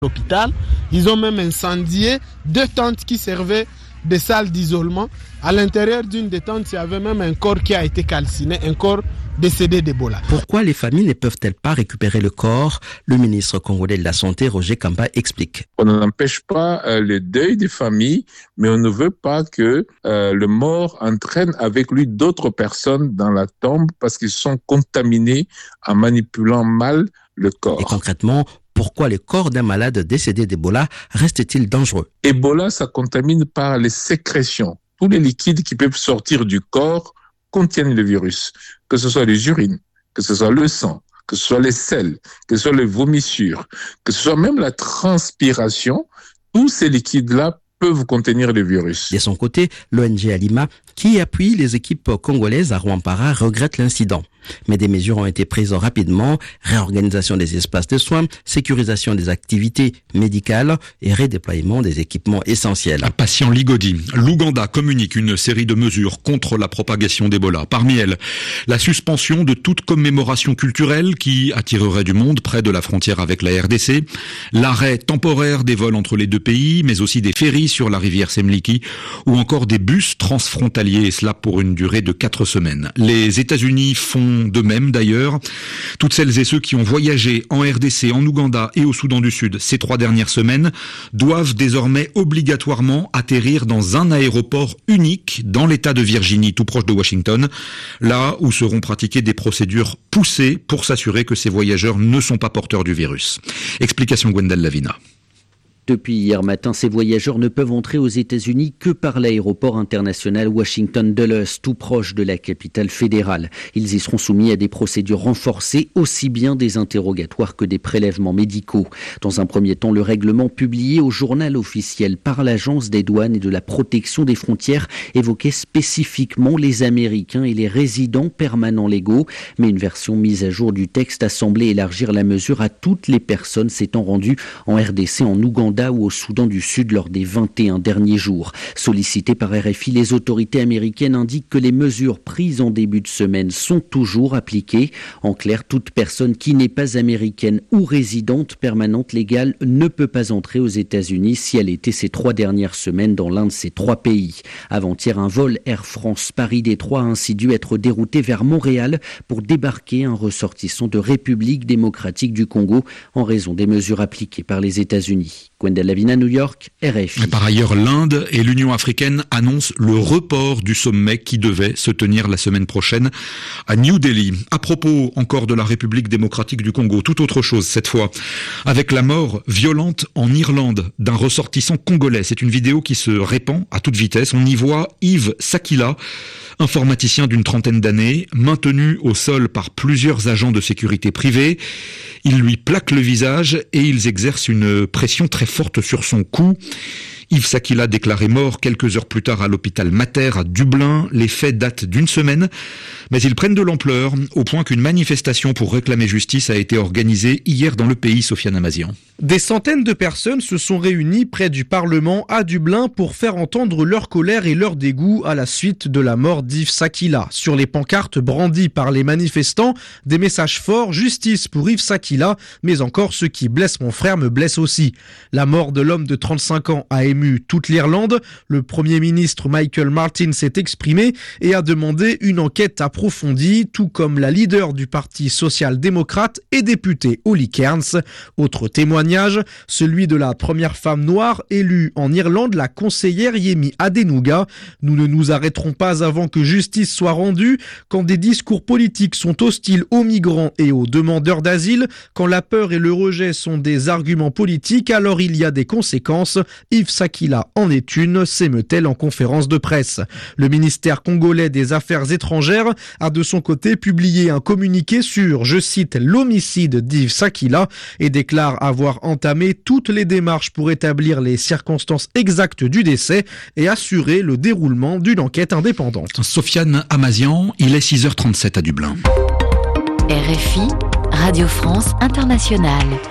l'hôpital. Ils ont même incendié 2 tentes qui servaient de salles d'isolement. À l'intérieur d'une des tentes, il y avait même un corps qui a été calciné, un corps décédé d'Ebola. Pourquoi les familles ne peuvent-elles pas récupérer le corps? Le ministre congolais de la Santé, Roger Kamba, explique. On n'empêche pas le deuil des familles, mais on ne veut pas que le mort entraîne avec lui d'autres personnes dans la tombe parce qu'ils sont contaminés en manipulant mal le corps. Et concrètement, pourquoi le corps d'un malade décédé d'Ebola reste-t-il dangereux? Ebola, ça contamine par les sécrétions. Tous les liquides qui peuvent sortir du corps contiennent le virus, que ce soit les urines, que ce soit le sang, que ce soit les selles, que ce soit les vomissures, que ce soit même la transpiration. Tous ces liquides-là peuvent contenir le virus. De son côté, l'ONG Alima, qui appuie les équipes congolaises à Rwampara, regrette l'incident. Mais des mesures ont été prises rapidement, réorganisation des espaces de soins, sécurisation des activités médicales et redéploiement des équipements essentiels. Patient Ligodi, l'Ouganda communique une série de mesures contre la propagation d'Ebola. Parmi elles, la suspension de toute commémoration culturelle qui attirerait du monde près de la frontière avec la RDC, l'arrêt temporaire des vols entre les deux pays, mais aussi des ferries sur la rivière Semliki ou encore des bus transfrontaliers, et cela pour une durée de 4 semaines. Les États-Unis font de même d'ailleurs. Toutes celles et ceux qui ont voyagé en RDC, en Ouganda et au Soudan du Sud ces 3 dernières semaines doivent désormais obligatoirement atterrir dans un aéroport unique dans l'État de Virginie, tout proche de Washington, là où seront pratiquées des procédures poussées pour s'assurer que ces voyageurs ne sont pas porteurs du virus. Explication Gwendal Lavina. Depuis hier matin, ces voyageurs ne peuvent entrer aux États-Unis que par l'aéroport international Washington Dulles, tout proche de la capitale fédérale. Ils y seront soumis à des procédures renforcées, aussi bien des interrogatoires que des prélèvements médicaux. Dans un premier temps, le règlement publié au journal officiel par l'Agence des douanes et de la protection des frontières évoquait spécifiquement les Américains et les résidents permanents légaux. Mais une version mise à jour du texte a semblé élargir la mesure à toutes les personnes s'étant rendues en RDC, en Ouganda ou au Soudan du Sud lors des 21 derniers jours. Sollicitées par RFI, les autorités américaines indiquent que les mesures prises en début de semaine sont toujours appliquées. En clair, toute personne qui n'est pas américaine ou résidente permanente légale ne peut pas entrer aux États-Unis si elle était ces 3 dernières semaines dans l'un de ces 3 pays. Avant-hier, un vol Air France Paris-Détroit a ainsi dû être dérouté vers Montréal pour débarquer un ressortissant de République démocratique du Congo en raison des mesures appliquées par les États-Unis. Gwendal Lavina, New York, RFI. Par ailleurs, l'Inde et l'Union africaine annoncent le report du sommet qui devait se tenir la semaine prochaine à New Delhi. À propos encore de la République démocratique du Congo, tout autre chose cette fois, avec la mort violente en Irlande d'un ressortissant congolais. C'est une vidéo qui se répand à toute vitesse. On y voit Yves Sakila, informaticien d'une 30aine d'années, maintenu au sol par plusieurs agents de sécurité privés. Ils lui plaquent le visage et ils exercent une pression très forte sur son cou. Yves Sakila déclaré mort quelques heures plus tard à l'hôpital Mater à Dublin. Les faits datent d'1 semaine, mais ils prennent de l'ampleur au point qu'une manifestation pour réclamer justice a été organisée hier dans le pays, Sofiane Amazian. Des centaines de personnes se sont réunies près du Parlement à Dublin pour faire entendre leur colère et leur dégoût à la suite de la mort d'Yves Sakila. Sur les pancartes brandies par les manifestants, des messages forts, justice pour Yves Sakila, mais encore ceux qui blessent mon frère me blessent aussi. La mort de l'homme de 35 ans a ému toute l'Irlande. Le Premier ministre Michael Martin s'est exprimé et a demandé une enquête approfondie, tout comme la leader du Parti social-démocrate et députée Holly Cairns. Autre témoignage, celui de la première femme noire élue en Irlande, la conseillère Yemi Adenuga. Nous ne nous arrêterons pas avant que justice soit rendue. Quand des discours politiques sont hostiles aux migrants et aux demandeurs d'asile, quand la peur et le rejet sont des arguments politiques, alors il y a des conséquences. Yves Sakila en est une, s'émeut-elle en conférence de presse. Le ministère congolais des Affaires étrangères a de son côté publié un communiqué sur, je cite, l'homicide d'Yves Sakila et déclare avoir entamé toutes les démarches pour établir les circonstances exactes du décès et assurer le déroulement d'une enquête indépendante. Sofiane Amazian, il est 6h37 à Dublin. RFI, Radio France Internationale.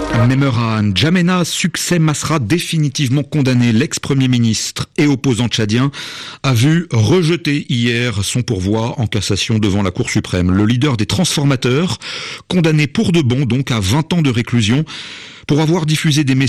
Memera N'Djamena Succès sera définitivement condamné. L'ex-premier ministre et opposant tchadien a vu rejeter hier son pourvoi en cassation devant la Cour suprême. Le leader des transformateurs, condamné pour de bon donc à 20 ans de réclusion pour avoir diffusé des messages